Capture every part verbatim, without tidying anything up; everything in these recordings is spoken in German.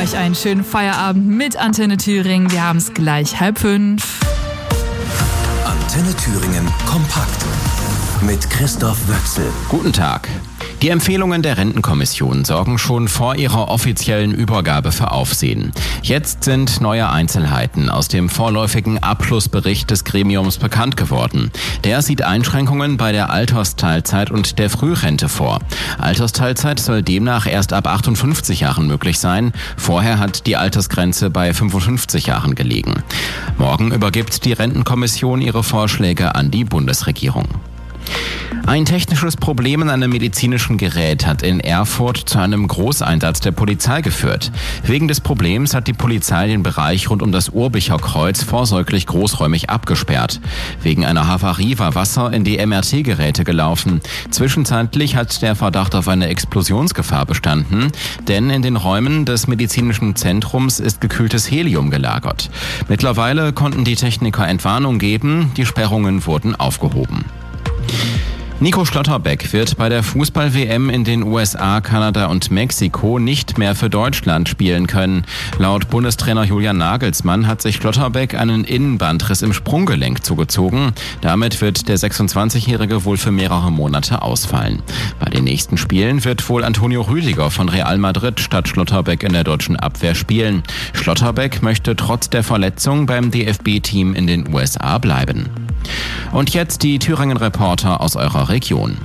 euch einen schönen Feierabend mit Antenne Thüringen. Wir haben es gleich halb fünf. Antenne Thüringen kompakt mit Christoph Wöchsel. Guten Tag. Die Empfehlungen der Rentenkommission sorgen schon vor ihrer offiziellen Übergabe für Aufsehen. Jetzt sind neue Einzelheiten aus dem vorläufigen Abschlussbericht des Gremiums bekannt geworden. Der sieht Einschränkungen bei der Altersteilzeit und der Frührente vor. Altersteilzeit soll demnach erst ab achtundfünfzig Jahren möglich sein. Vorher hat die Altersgrenze bei fünfundfünfzig Jahren gelegen. Morgen übergibt die Rentenkommission ihre Vorschläge an die Bundesregierung. Ein technisches Problem in einem medizinischen Gerät hat in Erfurt zu einem Großeinsatz der Polizei geführt. Wegen des Problems hat die Polizei den Bereich rund um das Urbicher Kreuz vorsorglich großräumig abgesperrt. Wegen einer Havarie war Wasser in die M R T-Geräte gelaufen. Zwischenzeitlich hat der Verdacht auf eine Explosionsgefahr bestanden, denn in den Räumen des medizinischen Zentrums ist gekühltes Helium gelagert. Mittlerweile konnten die Techniker Entwarnung geben, die Sperrungen wurden aufgehoben. Nico Schlotterbeck wird bei der Fußball-W M in den U S A, Kanada und Mexiko nicht mehr für Deutschland spielen können. Laut Bundestrainer Julian Nagelsmann hat sich Schlotterbeck einen Innenbandriss im Sprunggelenk zugezogen. Damit wird der sechsundzwanzigjährige wohl für mehrere Monate ausfallen. Bei den nächsten Spielen wird wohl Antonio Rüdiger von Real Madrid statt Schlotterbeck in der deutschen Abwehr spielen. Schlotterbeck möchte trotz der Verletzung beim D F B-Team in den U S A bleiben. Und jetzt die Thüringen-Reporter aus eurer Region.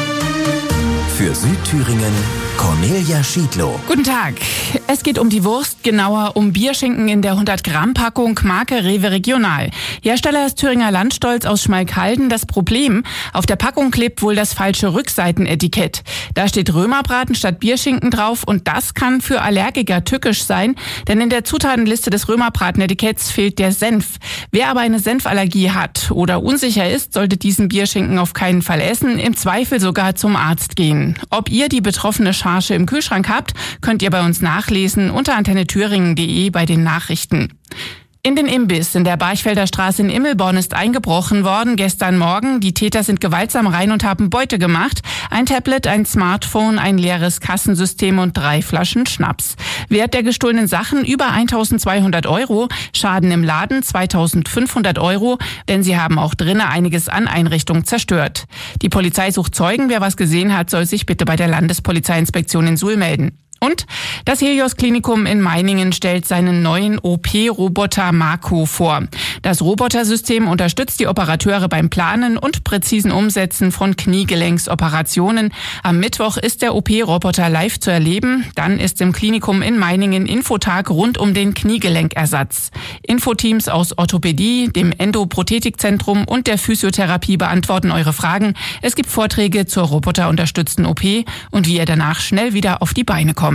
Für Südthüringen Cornelia Schiedlow. Guten Tag. Es geht um die Wurst, genauer um Bierschinken in der hundert Gramm Packung, Marke Rewe Regional. Hersteller ist Thüringer Landstolz aus Schmalkalden. Das Problem, auf der Packung klebt wohl das falsche Rückseitenetikett. Da steht Römerbraten statt Bierschinken drauf und das kann für Allergiker tückisch sein, denn in der Zutatenliste des Römerbratenetiketts fehlt der Senf. Wer aber eine Senfallergie hat oder unsicher ist, sollte diesen Bierschinken auf keinen Fall essen, im Zweifel sogar zum Arzt gehen. Ob ihr die betroffene Charge im Kühlschrank habt, könnt ihr bei uns nachlesen unter antenne thüringen punkt de bei den Nachrichten. In den Imbiss in der Barchfelder Straße in Immelborn ist eingebrochen worden gestern Morgen. Die Täter sind gewaltsam rein und haben Beute gemacht. Ein Tablet, ein Smartphone, ein leeres Kassensystem und drei Flaschen Schnaps. Wert der gestohlenen Sachen über eintausendzweihundert Euro. Schaden im Laden zweitausendfünfhundert Euro, denn sie haben auch drinnen einiges an Einrichtungen zerstört. Die Polizei sucht Zeugen. Wer was gesehen hat, soll sich bitte bei der Landespolizeiinspektion in Suhl melden. Und das Helios Klinikum in Meiningen stellt seinen neuen O P-Roboter Marco vor. Das Robotersystem unterstützt die Operateure beim Planen und präzisen Umsetzen von Kniegelenksoperationen. Am Mittwoch ist der O P-Roboter live zu erleben. Dann ist im Klinikum in Meiningen Infotag rund um den Kniegelenkersatz. Infoteams aus Orthopädie, dem Endoprothetikzentrum und der Physiotherapie beantworten eure Fragen. Es gibt Vorträge zur roboterunterstützten O P und wie ihr danach schnell wieder auf die Beine kommt.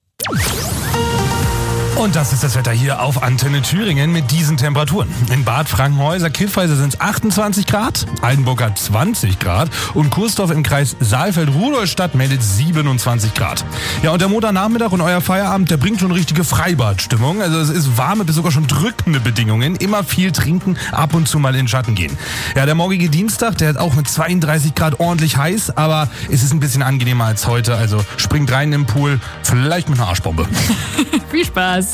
Und das ist das Wetter hier auf Antenne Thüringen mit diesen Temperaturen. In Bad Frankenhäuser, Kiffhäuser sind es achtundzwanzig Grad, Altenburg hat zwanzig Grad und Kursdorf im Kreis Saalfeld-Rudolstadt meldet siebenundzwanzig Grad. Ja, und der Montagnachmittag und euer Feierabend, der bringt schon richtige Freibadstimmung. Also es ist warme bis sogar schon drückende Bedingungen. Immer viel trinken, ab und zu mal in den Schatten gehen. Ja, der morgige Dienstag, der hat auch mit zweiunddreißig Grad ordentlich heiß, aber es ist ein bisschen angenehmer als heute. Also springt rein im Pool, vielleicht mit einer Arschbombe. Viel Spaß.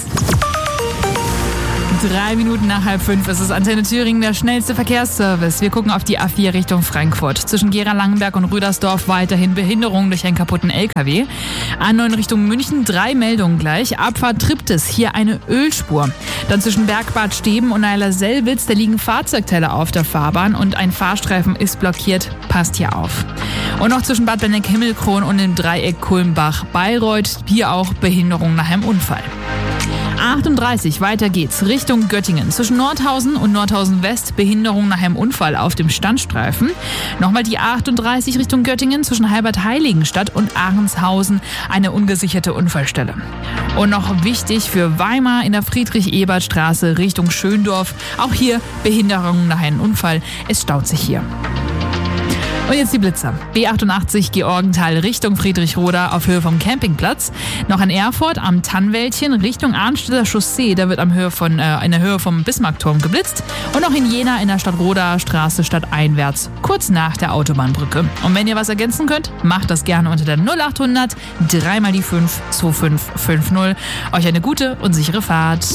Drei Minuten nach halb fünf ist es Antenne Thüringen, der schnellste Verkehrsservice. Wir gucken auf die A vier Richtung Frankfurt. Zwischen Gera-Langenberg und Rüdersdorf weiterhin Behinderung durch einen kaputten L K W. A neun Richtung München, drei Meldungen gleich. Abfahrt Triptis, hier eine Ölspur. Dann zwischen Bergbad Steben und Eiler-Selbitz, da liegen Fahrzeugteile auf der Fahrbahn und ein Fahrstreifen ist blockiert. Passt hier auf. Und noch zwischen Bad Benneck-Himmelkron und dem Dreieck Kulmbach-Bayreuth, hier auch Behinderung nach einem Unfall. achtunddreißig, weiter geht's, Richtung Göttingen. Zwischen Nordhausen und Nordhausen West Behinderung nach einem Unfall auf dem Standstreifen. Nochmal die achtunddreißig Richtung Göttingen zwischen Halbert-Heiligenstadt und Ahrenshausen eine ungesicherte Unfallstelle. Und noch wichtig für Weimar in der Friedrich-Ebert-Straße Richtung Schöndorf. Auch hier Behinderung nach einem Unfall. Es staut sich hier. Und jetzt die Blitzer. B achtundachtzig Georgenthal Richtung Friedrichroda auf Höhe vom Campingplatz. Noch in Erfurt am Tannwäldchen Richtung Arnstädter Chaussee. Da wird am Höhe von, äh, in der Höhe vom Bismarckturm geblitzt. Und noch in Jena in der Stadtroder Straße stadteinwärts. Kurz nach der Autobahnbrücke. Und wenn ihr was ergänzen könnt, macht das gerne unter der null achthundert drei mal die fünf zwei fünf fünf null. Euch eine gute und sichere Fahrt.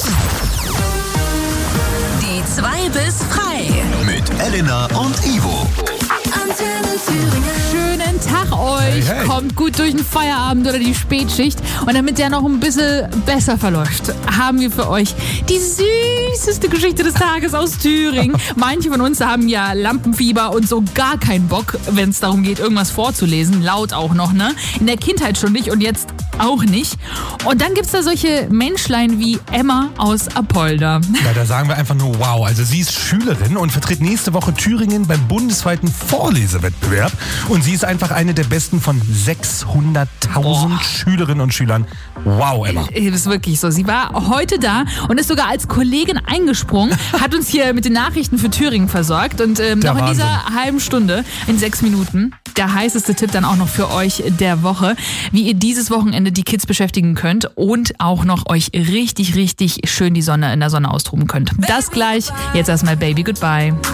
Die zwei bis frei. Mit Elena und Ivo. Antenne Thüringen. Schönen Tag euch. Hey, hey. Kommt gut durch den Feierabend oder die Spätschicht. Und damit der noch ein bisschen besser verläuft, haben wir für euch die süßeste Geschichte des Tages aus Thüringen. Manche von uns haben ja Lampenfieber und so gar keinen Bock, wenn es darum geht, irgendwas vorzulesen. Laut auch noch, ne? In der Kindheit schon nicht und jetzt auch nicht. Und dann gibt's da solche Menschlein wie Emma aus Apolda. Ja, da sagen wir einfach nur wow. Also sie ist Schülerin und vertritt nächste Woche Thüringen beim bundesweiten Vorlesewettbewerb. Und sie ist einfach eine der besten von sechshunderttausend Boah. Schülerinnen und Schülern. Wow, Emma. Das ist wirklich so. Sie war heute da und ist sogar als Kollegin eingesprungen, hat uns hier mit den Nachrichten für Thüringen versorgt. Und ähm, Der noch in Wahnsinn. dieser halben Stunde, in sechs Minuten, der heißeste Tipp dann auch noch für euch der Woche, wie ihr dieses Wochenende die Kids beschäftigen könnt und auch noch euch richtig, richtig schön die Sonne in der Sonne austoben könnt. Das gleich. Jetzt erstmal Baby Goodbye.